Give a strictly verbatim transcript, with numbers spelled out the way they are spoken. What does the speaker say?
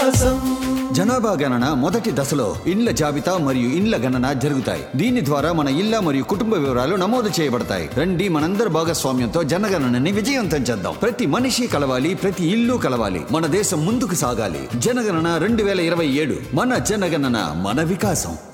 వికాసం. జనాభా గణన మొదటి దశలో ఇండ్ల జాబితా మరియు ఇండ్ల గణన జరుగుతాయి. దీని ద్వారా మన ఇళ్ల మరియు కుటుంబ వివరాలు నమోదు చేయబడతాయి. రండి మనందరి భాగస్వామ్యంతో జనగణనని విజయవంతం చేద్దాం. ప్రతి మనిషి కలవాలి, ప్రతి ఇల్లు కలవాలి. మన దేశం ముందుకు సాగాలి. జనగణన రెండు వేల ఇరవై ఏడు మన జనగణన మన వికాసం.